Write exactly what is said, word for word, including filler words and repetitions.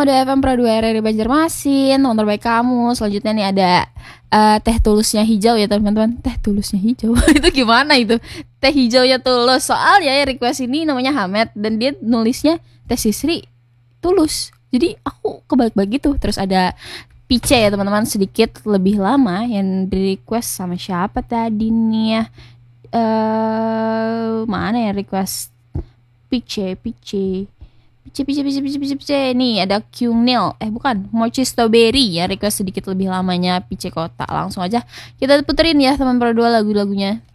Mode F M Pro dua R R Banjarmasin, teman terbaik kamu. Selanjutnya nih ada uh, Teh Tulusnya Hijau ya teman-teman. Teh Tulusnya Hijau itu gimana itu? Teh hijaunya tulus. Soalnya ya request ini namanya Hamed dan dia nulisnya Teh Sisri Tulus. Jadi aku kebalik-balik gitu. Terus ada Pice ya teman-teman, sedikit lebih lama yang di request sama siapa tadi nih ya? Uh, mana ya request Pice Pice Pice Pice Pice Pice Pice Pice nih ada Kyungnil eh bukan Mochi Strawberry ya request sedikit lebih lamanya Pice Kota. Langsung aja kita puterin ya teman Pro dua lagu-lagunya.